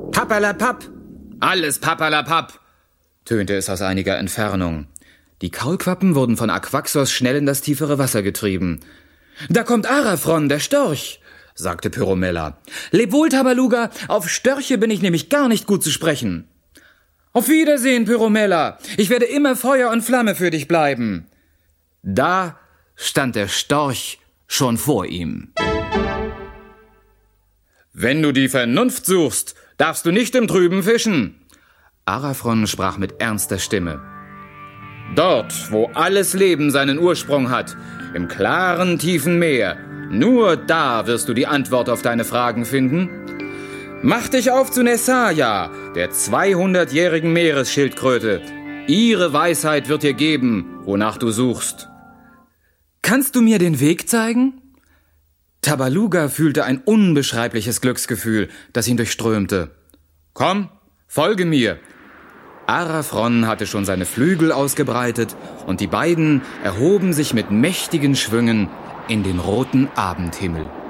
Papperlapapp! Alles Papperlapapp! Tönte es aus einiger Entfernung. Die Kaulquappen wurden von Aquaxos schnell in das tiefere Wasser getrieben. »Da kommt Araphron, der Storch«, sagte Pyromella. »Leb wohl, Tabaluga, auf Störche bin ich nämlich gar nicht gut zu sprechen.« »Auf Wiedersehen, Pyromella, ich werde immer Feuer und Flamme für dich bleiben.« Da stand der Storch schon vor ihm. »Wenn du die Vernunft suchst, darfst du nicht im Trüben fischen.« Araphron sprach mit ernster Stimme. »Dort, wo alles Leben seinen Ursprung hat, im klaren, tiefen Meer, nur da wirst du die Antwort auf deine Fragen finden. Mach dich auf zu Nessaya, der 200-jährigen Meeresschildkröte. Ihre Weisheit wird dir geben, wonach du suchst.« »Kannst du mir den Weg zeigen?« Tabaluga fühlte ein unbeschreibliches Glücksgefühl, das ihn durchströmte. »Komm, folge mir.« Araphron hatte schon seine Flügel ausgebreitet und die beiden erhoben sich mit mächtigen Schwüngen in den roten Abendhimmel.